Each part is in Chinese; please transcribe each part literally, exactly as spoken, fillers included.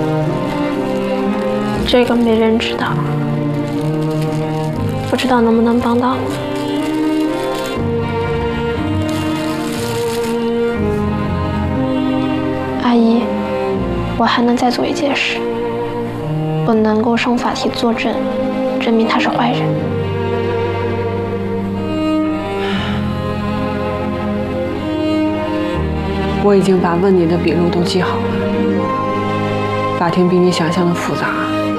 这个没人知道，不知道能不能帮到你。阿姨，我还能再做一件事，我能够上法庭作证，证明他是坏人。 我已经把问你的笔录都记好了。法庭比你想象的复杂，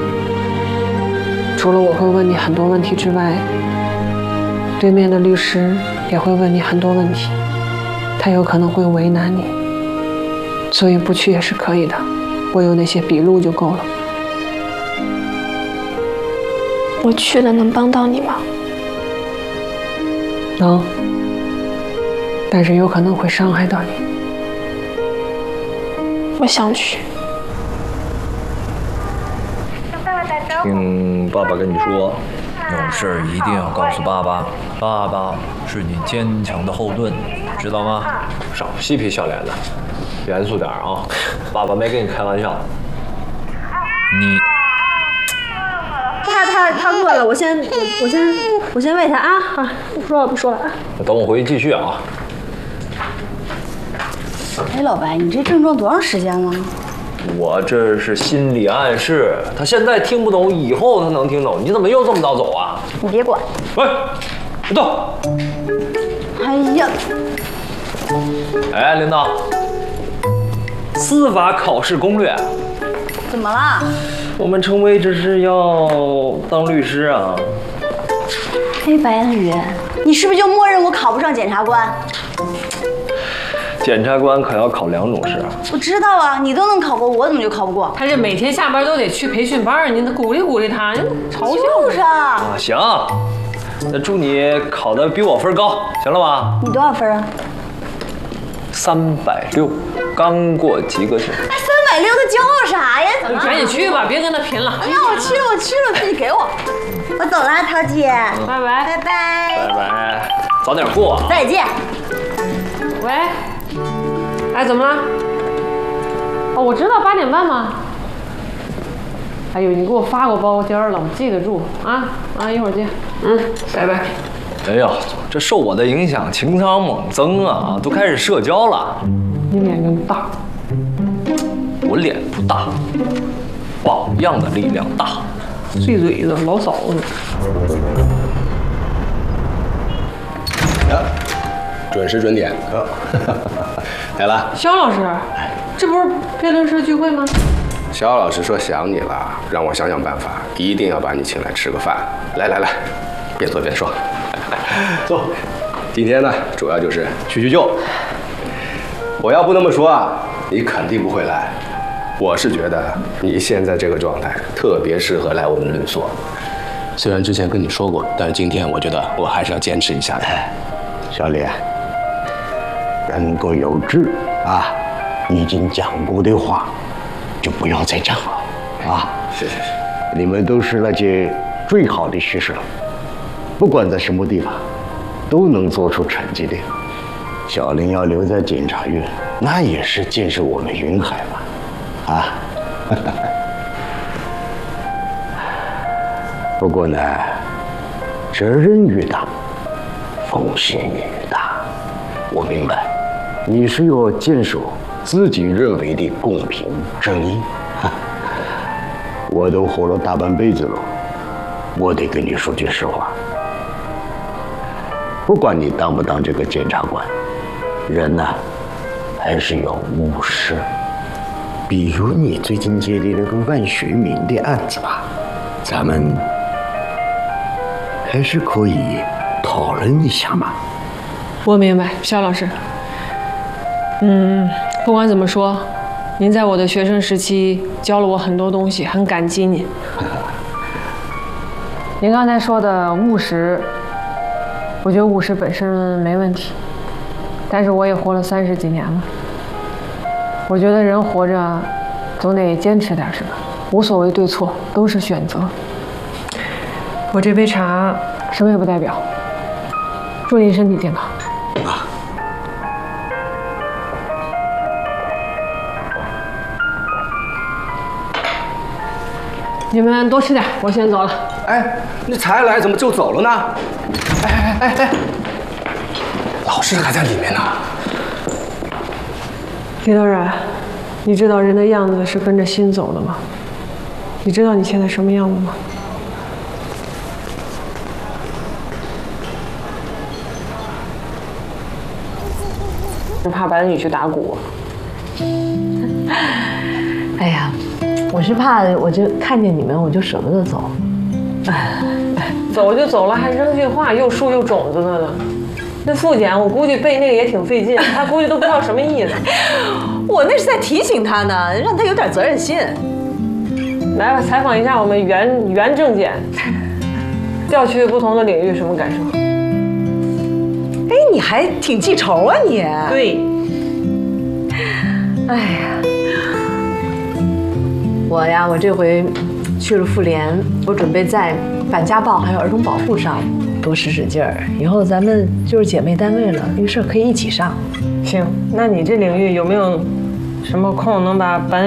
除了我会问你很多问题之外，对面的律师也会问你很多问题，他有可能会为难你，所以不去也是可以的。我有那些笔录就够了。 我去了能帮到你吗？ 能，但是有可能会伤害到你。 我想去。 听爸爸跟你说，有事一定要告诉爸爸，爸爸是你坚强的后盾，知道吗？ 少嬉皮笑脸的，严肃点啊！爸爸没跟你开玩笑。 你他他他饿了，我先我我先我先喂他啊！好，不说了不说了啊。 等我回去继续啊。 哎，老白，你这症状多长时间了？ 我这是心理暗示，他现在听不懂，以后他能听懂。你怎么又这么早走啊？ 你别管。 喂，别动！ 哎呀， 哎，领导，司法考试攻略。 怎么了？ 我们程威这是要当律师啊。 黑白的人，你是不是就默认我考不上检察官？ 检察官可要考两种试啊。 我知道啊，你都能考过，我怎么就考不过？ 他这每天下班都得去培训班，你得鼓励鼓励他，你嘲笑。 就是啊。 啊，行，那祝你考的比我分高，行了吧？ 你多少分啊？ 三百六，刚过及格线。 哎，三百六，他骄傲啥呀？ 你赶紧去吧，别跟他拼了。 哎呀，我去了，我去了，自己给我。我走了，桃姐。 拜拜。 拜拜。 拜拜，早点过啊。 再见。 喂，哎，怎么了？哦，我知道八点半嘛。哎呦，你给我发过包间了，我记得住啊啊，一会儿见。嗯，拜拜。 哎呀，这受我的影响，情商猛增啊，都开始社交了。 你脸真大。 我脸不大，榜样的力量大。 碎嘴子，老嫂子。 啊，准时准点啊，来了。 肖老师，这不是辩论社聚会吗？ 肖老师说想你了，让我想想办法，一定要把你请来吃个饭。来来来，边坐边说。坐。今天呢，主要就是叙叙旧。我要不那么说啊，你肯定不会来。我是觉得你现在这个状态特别适合来我们律所。虽然之前跟你说过，但是今天我觉得我还是要坚持一下的。 小李，人各有志啊，已经讲过的话，就不要再讲了啊！ 是是是， 你们都是那些最好的学生，不管在什么地方，都能做出成绩的。小林要留在检察院，那也是建设我们云海嘛，啊！不过呢，责任越大，风险也越大。我明白，你是要坚守自己认为的公平正义。我都活了大半辈子了，我得跟你说句实话。不管你当不当这个检察官，人呐，还是要务实。比如你最近接的那个万学明的案子吧，咱们还是可以讨论一下嘛。 我明白，肖老师。嗯，不管怎么说，您在我的学生时期教了我很多东西，很感激您。您刚才说的务实，我觉得务实本身没问题，但是我也活了三十几年了，我觉得人活着总得坚持点什么，无所谓对错，都是选择。我这杯茶什么也不代表，祝您身体健康。 啊。 你们多吃点，我先走了。 哎，你才来怎么就走了呢？哎哎哎哎，老师还在里面呢。 李导然，你知道人的样子是跟着心走的吗？你知道你现在什么样子吗？是怕白女去打鼓。 哎呀，我是怕我就看见你们我就舍不得走。 走就走了，还扔句话，又树又种子的呢。那复检我估计背那个也挺费劲，他估计都不知道什么意思。 我那是在提醒他呢，让他有点责任心。 来吧，采访一下我们袁袁正检，调去不同的领域什么感受？ 哎，你还挺记仇啊你。 对。 哎呀，我呀，我这回去了妇联，我准备在反家暴还有儿童保护上多使使劲儿。以后咱们就是姐妹单位了，这个事儿可以一起上。 行，那你这领域有没有什么空能把白